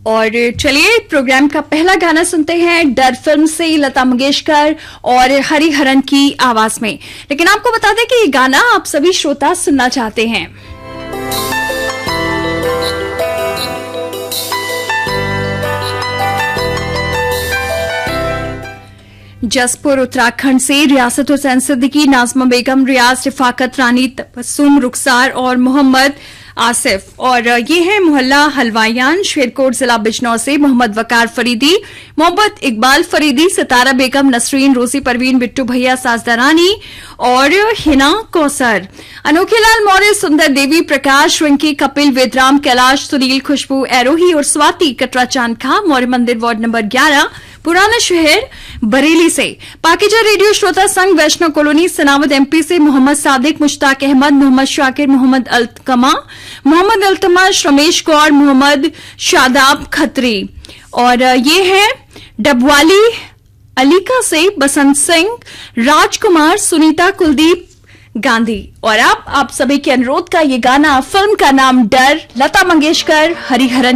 और चलिए प्रोग्राम का पहला गाना सुनते हैं डर फिल्म से लता मंगेशकर और हरिहरन की आवाज में। लेकिन आपको बता दें कि ये गाना आप सभी श्रोता सुनना चाहते हैं। जसपुर उत्तराखंड से रियासत हुसैन सिद्दीकी, नाजमा बेगम, रियाज, रिफाकत रानी, तबस्सुम, रुखसार और मोहम्मद आसिफ। और ये है मोहल्ला हलवायान, शेरकोट, जिला बिजनौर से मोहम्मद वकार फरीदी, मोहम्मद इकबाल फरीदी, सितारा बेगम, नसरीन, रोजी परवीन, बिट्टू भैया, साजदा रानी और हिना कौसर। अनोखेलाल मौर्य, सुंदर देवी, प्रकाश, रिंकी, कपिल, वेदराम, कैलाश, सुनील, खुशबू, एरोही और स्वाति कटरा चांद खा, मौर्य मंदिर वार्ड नंबर 11, पुराना शहर बरेली से। पाकिजा रेडियो श्रोता संघ, वैष्णव कॉलोनी, सनावद एमपी से मोहम्मद सादिक, मुश्ताक अहमद, मोहम्मद शाकिर, मोहम्मद अल्तमा, रमेश कौर, मोहम्मद शादाब खत्री। और ये है डबवाली अलीका से बसंत सिंह, राजकुमार, सुनीता, कुलदीप गांधी। और अब आप सभी के अनुरोध का ये गाना, फिल्म का नाम डर, लता मंगेशकर, हरिहरन